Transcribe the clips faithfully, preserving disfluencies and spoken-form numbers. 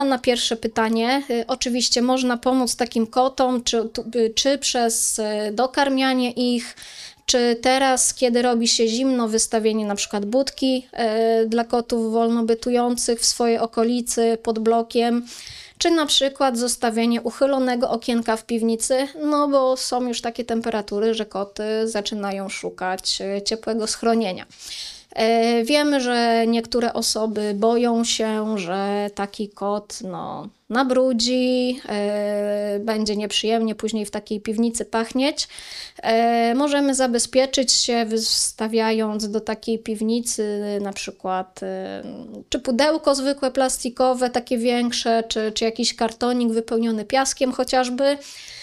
Na pierwsze pytanie, oczywiście można pomóc takim kotom, czy, czy przez dokarmianie ich, czy teraz, kiedy robi się zimno, wystawienie na przykład budki dla kotów wolnobytujących w swojej okolicy pod blokiem, czy na przykład zostawienie uchylonego okienka w piwnicy, no bo są już takie temperatury, że koty zaczynają szukać ciepłego schronienia. Wiemy, że niektóre osoby boją się, że taki kot no, nabrudzi, e, będzie nieprzyjemnie później w takiej piwnicy pachnieć. E, możemy zabezpieczyć się, wystawiając do takiej piwnicy na przykład e, czy pudełko zwykłe plastikowe, takie większe, czy, czy jakiś kartonik wypełniony piaskiem chociażby.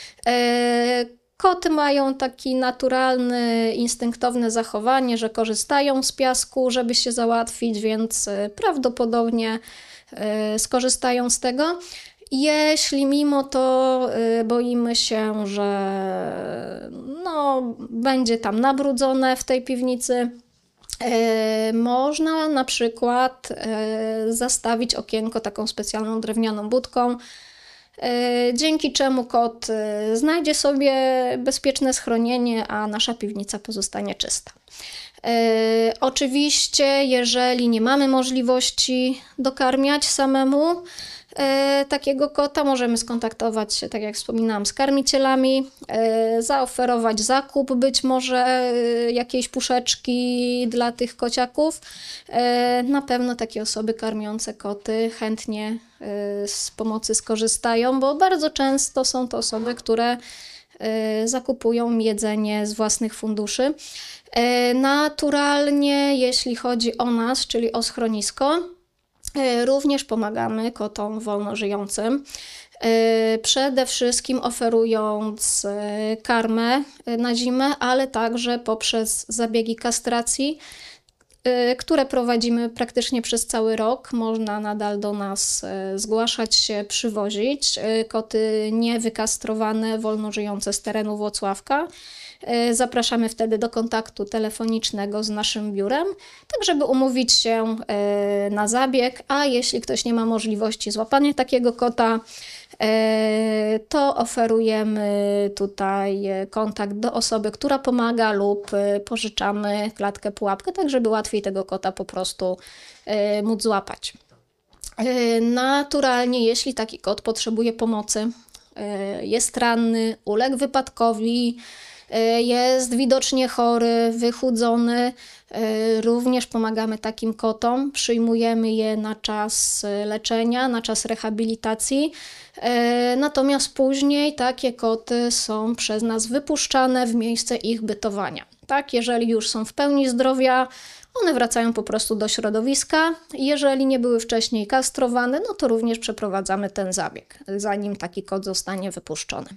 E, Koty mają taki naturalne, instynktowne zachowanie, że korzystają z piasku, żeby się załatwić, więc prawdopodobnie skorzystają z tego. Jeśli mimo to boimy się, że no, będzie tam nabrudzone w tej piwnicy, można na przykład zastawić okienko taką specjalną drewnianą budką, dzięki czemu kot znajdzie sobie bezpieczne schronienie, a nasza piwnica pozostanie czysta. Oczywiście, jeżeli nie mamy możliwości dokarmiać samemu takiego kota, możemy skontaktować się, tak jak wspominałam, z karmicielami, zaoferować zakup być może jakiejś puszeczki dla tych kociaków. Na pewno takie osoby karmiące koty chętnie z pomocy skorzystają, bo bardzo często są to osoby, które zakupują jedzenie z własnych funduszy. Naturalnie, jeśli chodzi o nas, czyli o schronisko, również pomagamy kotom wolnożyjącym. Przede wszystkim oferując karmę na zimę, ale także poprzez zabiegi kastracji, które prowadzimy praktycznie przez cały rok. Można nadal do nas zgłaszać się, przywozić koty niewykastrowane, wolnożyjące z terenu Włocławka. Zapraszamy wtedy do kontaktu telefonicznego z naszym biurem, tak żeby umówić się na zabieg, a jeśli ktoś nie ma możliwości złapania takiego kota, to oferujemy tutaj kontakt do osoby, która pomaga, lub pożyczamy klatkę, pułapkę, tak żeby łatwiej tego kota po prostu móc złapać. Naturalnie, jeśli taki kot potrzebuje pomocy, jest ranny, uległ wypadkowi, jest widocznie chory, wychudzony, również pomagamy takim kotom, przyjmujemy je na czas leczenia, na czas rehabilitacji, natomiast później takie koty są przez nas wypuszczane w miejsce ich bytowania. Tak, jeżeli już są w pełni zdrowia, one wracają po prostu do środowiska. Jeżeli nie były wcześniej kastrowane, no to również przeprowadzamy ten zabieg, zanim taki kot zostanie wypuszczony.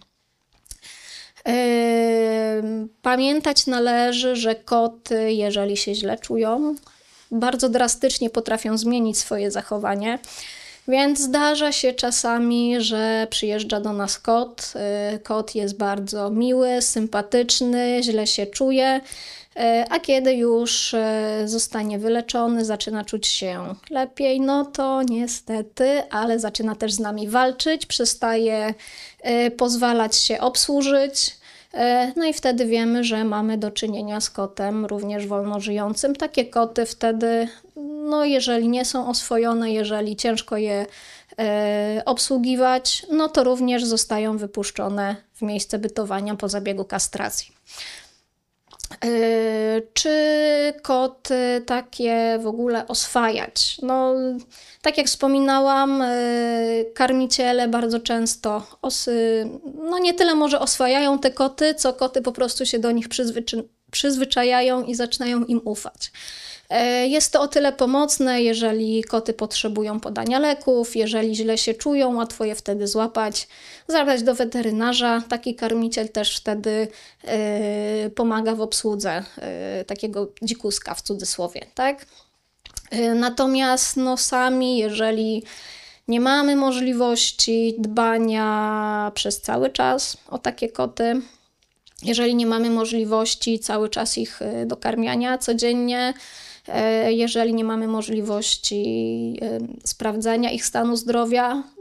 Pamiętać należy, że koty, jeżeli się źle czują, bardzo drastycznie potrafią zmienić swoje zachowanie, więc zdarza się czasami, że przyjeżdża do nas kot, kot jest bardzo miły, sympatyczny, źle się czuje, a kiedy już zostanie wyleczony, zaczyna czuć się lepiej, no to niestety, ale zaczyna też z nami walczyć, przestaje pozwalać się obsłużyć. No i wtedy wiemy, że mamy do czynienia z kotem również wolnożyjącym. Takie koty wtedy, no jeżeli nie są oswojone, jeżeli ciężko je e, obsługiwać, no to również zostają wypuszczone w miejsce bytowania po zabiegu kastracji. E, czy koty takie w ogóle oswajać? No, tak jak wspominałam, karmiciele bardzo często osy, no nie tyle może oswajają te koty, co koty po prostu się do nich przyzwyczają, przyzwyczajają i zaczynają im ufać. Jest to o tyle pomocne, jeżeli koty potrzebują podania leków, jeżeli źle się czują, łatwo je wtedy złapać, zabrać do weterynarza. Taki karmiciel też wtedy yy, pomaga w obsłudze yy, takiego dzikuska w cudzysłowie, tak? Yy, natomiast no sami, jeżeli nie mamy możliwości dbania przez cały czas o takie koty, jeżeli nie mamy możliwości cały czas ich dokarmiania codziennie, jeżeli nie mamy możliwości sprawdzenia ich stanu zdrowia.